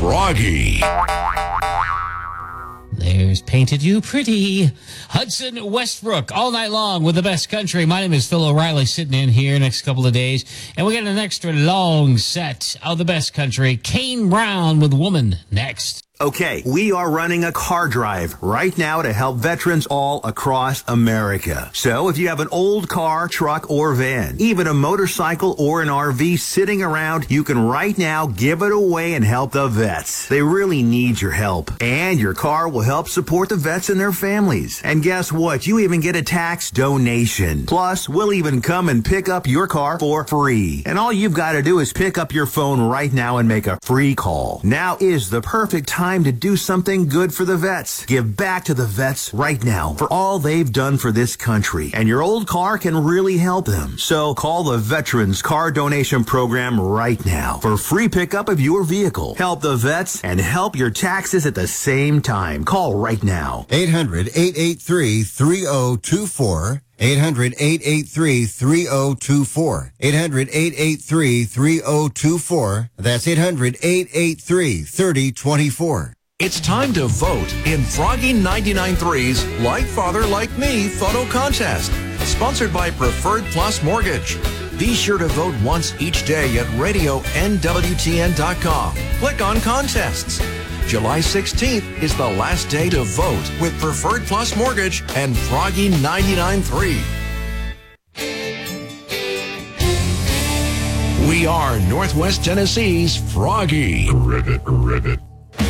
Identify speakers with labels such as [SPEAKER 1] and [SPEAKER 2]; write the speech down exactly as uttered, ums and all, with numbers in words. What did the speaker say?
[SPEAKER 1] Froggy.
[SPEAKER 2] There's Painted You Pretty. Hudson Westbrook all night long with the best country. My name is Phil O'Reilly, sitting in here next couple of days. And we got an extra long set of the best country. Kane Brown with Woman next.
[SPEAKER 3] Okay, we are running a car drive right now to help veterans all across America. So if you have an old car, truck, or van, even a motorcycle or an R V sitting around, you can right now give it away and help the vets. They really need your help. And your car will help support the vets and their families. And guess what? You even get a tax donation. Plus, we'll even come and pick up your car for free. And all you've got to do is pick up your phone right now and make a free call. Now is the perfect time to do something good for the vets. Give back to the vets right now for all they've done for this country. And your old car can really help them. So call the Veterans Car Donation Program right now for free pickup of your vehicle. Help the vets and help your taxes at the same time. Call right now.
[SPEAKER 4] eight hundred, eight eight three, three oh two four. eight hundred, eight eight three, three oh two four. eight hundred, eight eight three, three oh two four. That's eight hundred, eight eight three, three oh two four.
[SPEAKER 1] It's time to vote in Froggy ninety-nine point three's Like Father Like Me photo contest, sponsored by Preferred Plus Mortgage. Be sure to vote once each day at radio N W T N dot com. Click on contests. July sixteenth is the last day to vote with Preferred Plus Mortgage and Froggy ninety-nine point three. We are Northwest Tennessee's Froggy.
[SPEAKER 5] Ribbit, ribbit.